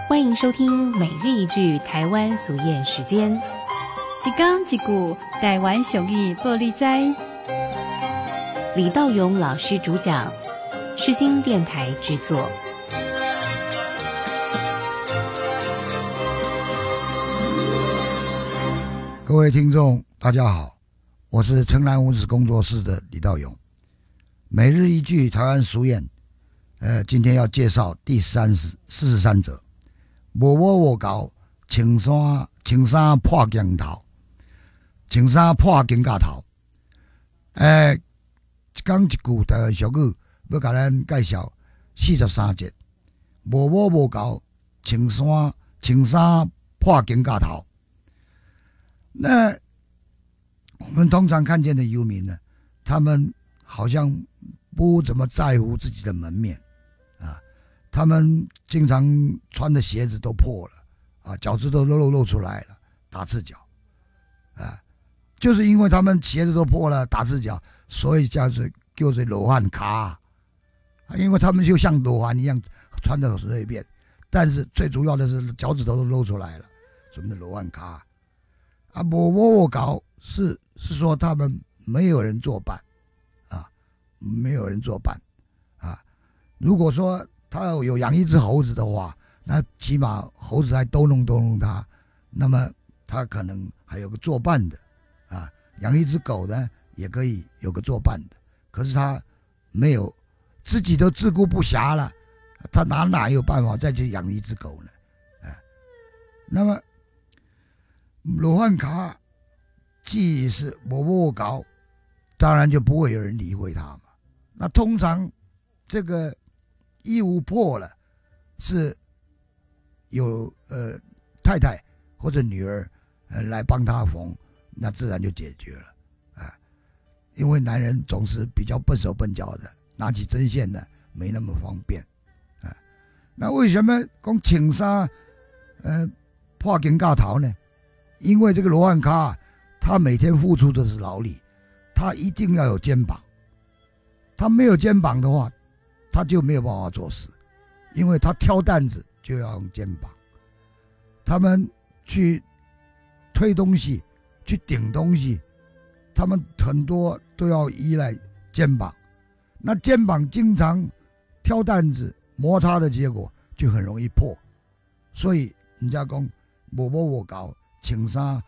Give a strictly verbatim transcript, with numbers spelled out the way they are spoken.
欢迎收听每日一句台湾俗谚时间。 一讲一句台湾俗语报你知。 李道勇老师主讲，世新电台制作。 各位听众大家好，我是城南五子工作室的李道勇。每日一句台湾俗谚，呃，今天要介绍第三十四十三则。无窝无搞，青衫青衫破镜头，青衫破镜架头。诶、呃，讲一句台湾俗语，要甲咱介绍四十三节。无窝无搞，青衫青衫破镜架头。那我们通常看见的游民呢，他们好像不怎么在乎自己的门面啊，他们经常穿的鞋子都破了啊，脚趾头都露露出来了，打赤脚啊，就是因为他们鞋子都破了，打赤脚，所以叫做叫做罗汉卡啊，因为他们就像罗汉一样穿得很随便，但是最主要的是脚趾头都露出来了，什么的罗汉卡啊，无窝无搞是是说他们没有人作伴啊，没有人作伴啊。如果说他有养一只猴子的话，那起码猴子还逗弄逗弄他，那么他可能还有个作伴的啊。养一只狗呢，也可以有个作伴的。可是他没有，自己都自顾不暇了，他哪哪有办法再去养一只狗呢？啊，那么罗汉卡既是无无搞，当然就不会有人理会他嘛。那通常这个衣服破了，是有呃太太或者女儿呃来帮他缝，那自然就解决了啊。因为男人总是比较笨手笨脚的，拿起针线呢没那么方便啊。那为什么讲青纱呃破镜架头呢？因为这个罗汉卡，他每天付出的是劳力，他一定要有肩膀。他没有肩膀的话，他就没有办法做事，因为他挑担子就要用肩膀。他们去推东西、去顶东西，他们很多都要依赖肩膀。那肩膀经常挑担子摩擦的结果，就很容易破。所以人家讲无无我搞。青衫